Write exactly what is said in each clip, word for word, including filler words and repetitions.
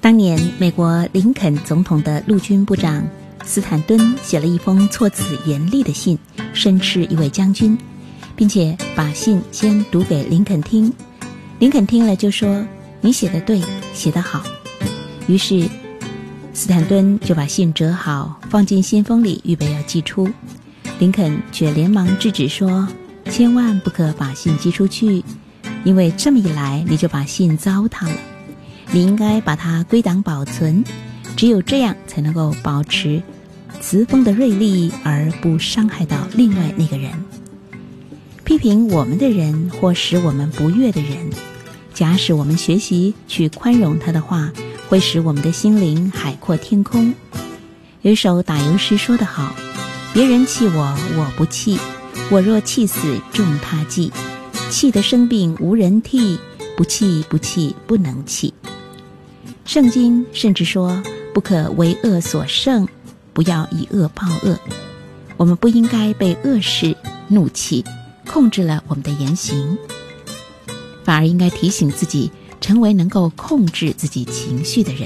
当年美国林肯总统的陆军部长斯坦顿写了一封措辞严厉的信，申斥一位将军，并且把信先读给林肯听。林肯听了就说：“你写得对，写得好。”于是斯坦顿就把信折好，放进信封里，预备要寄出。林肯却连忙制止说：“千万不可把信寄出去，因为这么一来你就把信糟蹋了。你应该把它归档保存，只有这样才能够保持词锋的锐利，而不伤害到另外那个人。批评我们的人或使我们不悦的人，假使我们学习去宽容他的话，会使我们的心灵海阔天空。有一首打油诗说得好：别人气我，我不气，我若气死，众他忌。气得生病无人替，不气不气不能气。圣经甚至说，不可为恶所胜，不要以恶报恶。我们不应该被恶事怒气控制了我们的言行，反而应该提醒自己，成为能够控制自己情绪的人。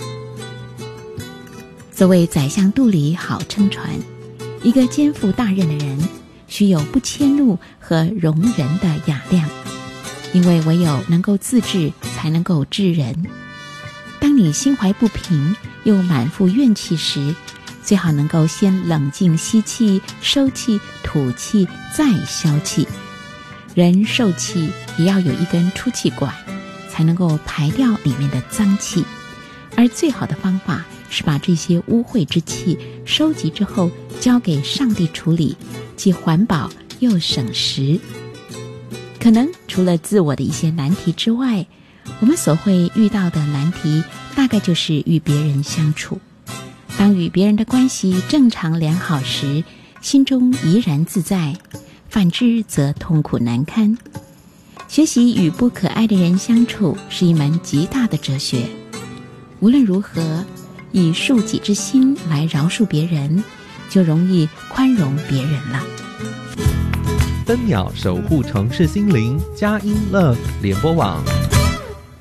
所谓宰相肚里好撑船，一个肩负大任的人需有不迁怒和容人的雅量，因为唯有能够自治，才能够治人。当你心怀不平又满腹怨气时，最好能够先冷静吸气，收气，吐气，再消气。人受气也要有一根出气管，才能够排掉里面的脏气。而最好的方法是把这些污秽之气收集之后交给上帝处理，既环保又省时。可能除了自我的一些难题之外，我们所会遇到的难题大概就是与别人相处。当与别人的关系正常良好时，心中怡然自在，反之则痛苦难堪。学习与不可爱的人相处是一门极大的哲学。无论如何，以恕己之心来饶恕别人，就容易宽容别人了。 登鸟守护城市心灵，佳音乐联播网。